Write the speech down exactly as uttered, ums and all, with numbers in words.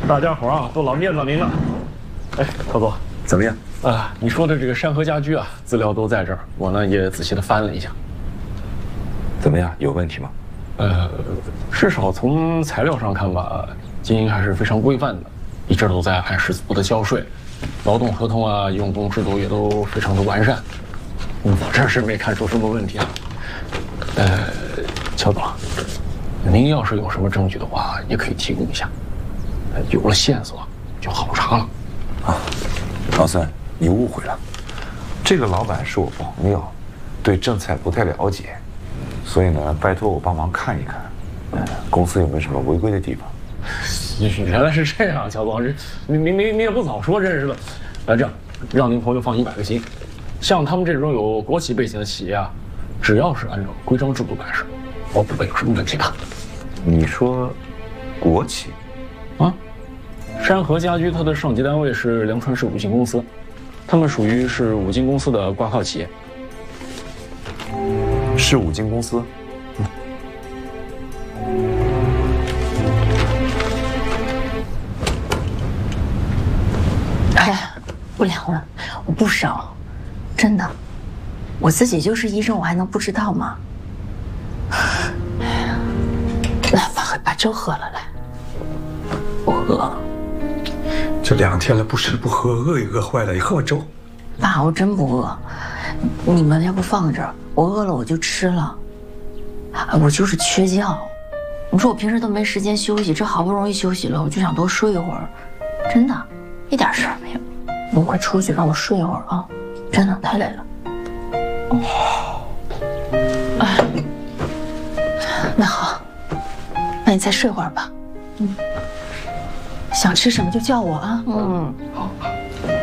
大家伙啊，都老面子您了。哎，陶总， 怎么样？ 啊，你说的这个山河家居啊，资料都在这儿，我呢也仔细的翻了一下。 怎么样？有问题吗？ 呃，至少从材料上看吧，经营还是非常规范的，一直都在按时足的交税，劳动合同啊、用工制度也都非常的完善。我这是没看出什么问题啊。呃，乔总，您要是有什么证据的话，也可以提供一下。呃，有了线索就好查了。 啊，老孙，你误会了，这个老板是我朋友，对正菜不太了解，所以呢，拜托我帮忙看一看，呃，公司有没有什么违规的地方。 原来是这样，乔总，这您您您您也不早说，真是的。那这样，让您朋友放一百个心，像他们这种有国企背景的企业啊，只要是按照规章制度办事，我不会有什么问题的。 你说，国企？ 啊，山河家居它的上级单位是梁川市五金公司，他们属于是五金公司的挂靠企业。 是五金公司？嗯。 哎呀，不聊了，我不少，真的，我自己就是医生，我还能不知道吗？来，把把粥喝了，来。不饿。 这两天了，不吃不喝，饿也饿坏了，你喝碗粥。 爸，我真不饿，你们要不放这儿，我饿了我就吃了。我就是缺觉，你说我平时都没时间休息，这好不容易休息了，我就想多睡一会儿，真的，一点事儿没有。你快出去让我睡一会儿啊，真的太累了。哦，哎，那好，那你再睡会儿吧。嗯，想吃什么就叫我啊。嗯，好。